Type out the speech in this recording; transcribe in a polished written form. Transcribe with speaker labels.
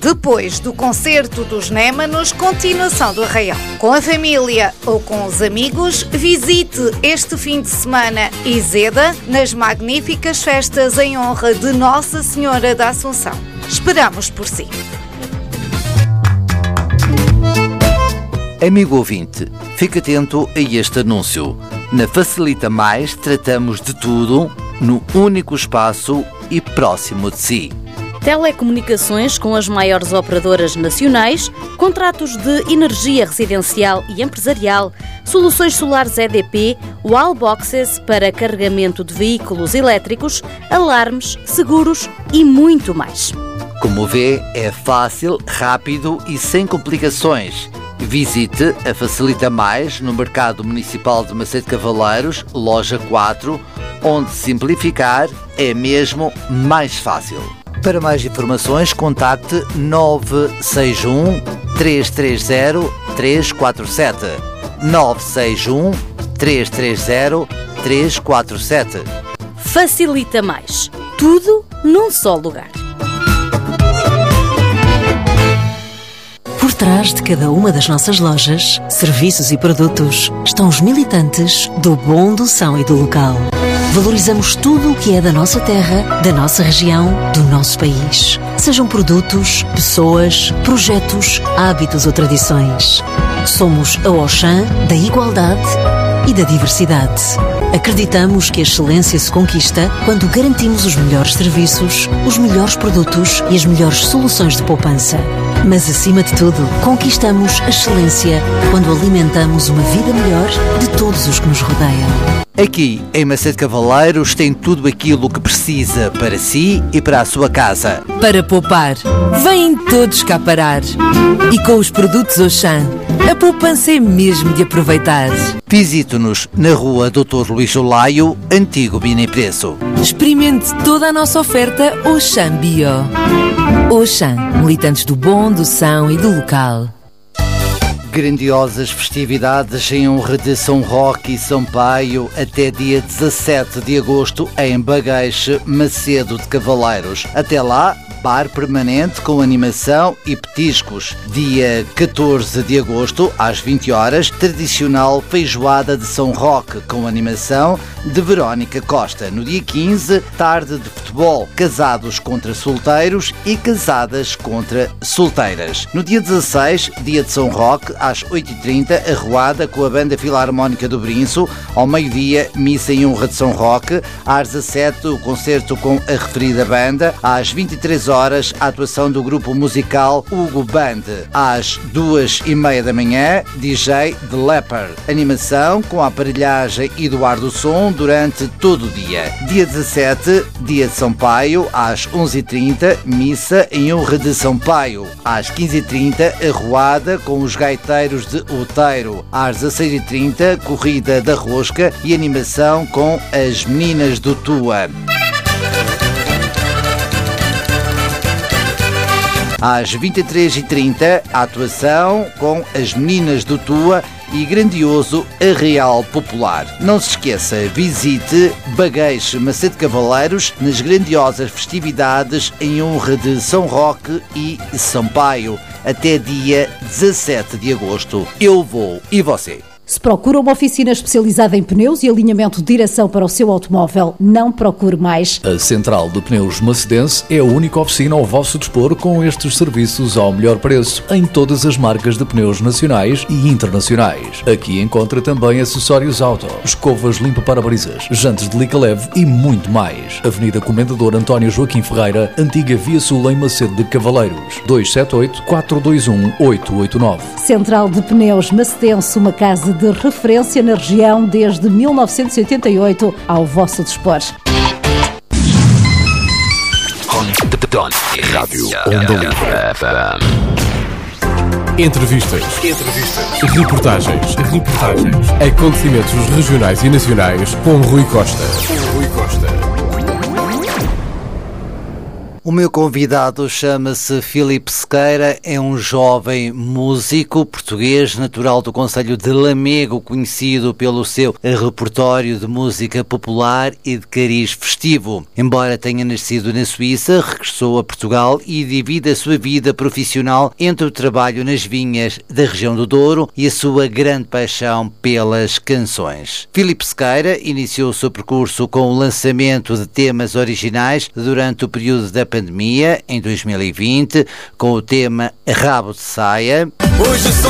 Speaker 1: Depois do concerto dos Némanos, continuação do Arraial. Com a família ou com os amigos, visite este fim de semana Izeda nas magníficas festas em honra de Nossa Senhora da Assunção. Esperamos por si.
Speaker 2: Amigo ouvinte, fique atento a este anúncio. Na Facilita Mais tratamos de tudo no único espaço e próximo de si.
Speaker 3: Telecomunicações com as maiores operadoras nacionais, contratos de energia residencial e empresarial, soluções solares EDP, wallboxes para carregamento de veículos elétricos, alarmes, seguros e muito mais.
Speaker 2: Como vê, é fácil, rápido e sem complicações. Visite a Facilita Mais no Mercado Municipal de Macedo Cavaleiros, loja 4, onde simplificar é mesmo mais fácil. Para mais informações, contacte 961 330 347. 961 330 347.
Speaker 3: Facilita Mais. Tudo num só lugar.
Speaker 4: Por trás de cada uma das nossas lojas, serviços e produtos estão os militantes do bom, do são e do local. Valorizamos tudo o que é da nossa terra, da nossa região, do nosso país. Sejam produtos, pessoas, projetos, hábitos ou tradições. Somos a Auchan da igualdade e da diversidade. Acreditamos que a excelência se conquista quando garantimos os melhores serviços, os melhores produtos e as melhores soluções de poupança. Mas, acima de tudo, conquistamos a excelência quando alimentamos uma vida melhor de todos os que nos rodeiam.
Speaker 2: Aqui, em Macedo Cavaleiros, tem tudo aquilo que precisa para si e para a sua casa.
Speaker 5: Para poupar, vêm todos cá parar. E com os produtos Auchan, a poupança é mesmo de aproveitar.
Speaker 2: Visite-nos na rua Dr. Luís Olaio, antigo Bini Preço.
Speaker 5: Experimente toda a nossa oferta Auchan Bio. Auchan, militantes do bom, do são e do local.
Speaker 2: Grandiosas festividades em honra de São Roque e São Paio até dia 17 de agosto em Bageixe, Macedo de Cavaleiros. Até lá, bar permanente com animação e petiscos. Dia 14 de agosto, às 20 horas, tradicional feijoada de São Roque com animação de Verónica Costa. No dia 15, tarde de futebol, casados contra solteiros e casadas contra solteiras. No dia 16, dia de São Roque, às 8h30, arruada com a Banda Filarmónica do Brinço. Ao meio-dia, missa em honra de São Roque. Às 17, o concerto com a referida banda. Às 23 horas, a atuação do grupo musical Hugo Band. Às 2h30 da manhã, DJ The Leper. Animação com a aparelhagem e do ar do som durante todo o dia. Dia 17, dia de São Paio, às 11h30, missa em honra de São Paio. Às 15h30, arruada com os gaiteiros de Outeiro. Às 16h30, corrida da rosca e animação com as meninas do Tua. Às 23h30, a atuação com as meninas do Tua e grandioso Arraial Popular. Não se esqueça, visite Bageixe, Macedo Cavaleiros nas grandiosas festividades em honra de São Roque e São Paio. Até dia 17 de agosto. Eu vou e você.
Speaker 6: Se procura uma oficina especializada em pneus e alinhamento de direção para o seu automóvel, não procure mais.
Speaker 7: A Central de Pneus Macedense é a única oficina ao vosso dispor com estes serviços ao melhor preço em todas as marcas de pneus nacionais e internacionais. Aqui encontra também acessórios auto, escovas limpa-parabrisas, jantes de lica leve e muito mais. Avenida Comendador António Joaquim Ferreira, Antiga Via Sul em Macedo de Cavaleiros. 278-421-889.
Speaker 6: Central de Pneus Macedense, uma casa de referência na região desde 1988, ao vosso dispor.
Speaker 8: Rádio Onda Livre.
Speaker 9: Entrevistas. Reportagens. Acontecimentos regionais e nacionais com Rui Costa.
Speaker 2: O meu convidado chama-se Filipe Sequeira, é um jovem músico português, natural do concelho de Lamego, conhecido pelo seu repertório de música popular e de cariz festivo. Embora tenha nascido na Suíça, regressou a Portugal e divide a sua vida profissional entre o trabalho nas vinhas da região do Douro e a sua grande paixão pelas canções. Filipe Sequeira iniciou o seu percurso com o lançamento de temas originais durante o período da pandemia, em 2020, com o tema Rabo de Saia.
Speaker 10: Hoje só